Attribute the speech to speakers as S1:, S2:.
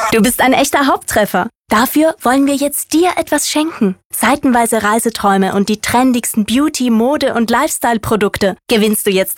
S1: Du bist ein echter Haupttreffer. Dafür wollen wir jetzt dir etwas schenken. Seitenweise Reiseträume und die trendigsten Beauty-, Mode- und Lifestyle-Produkte gewinnst du jetzt